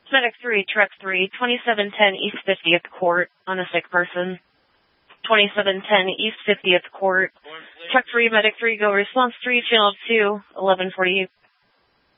Medic 3, Truck 3, 2710 East 50th Court on a sick person. 2710 East 50th Court. Truck 3, Medic 3, go response 3, channel 2, 1148.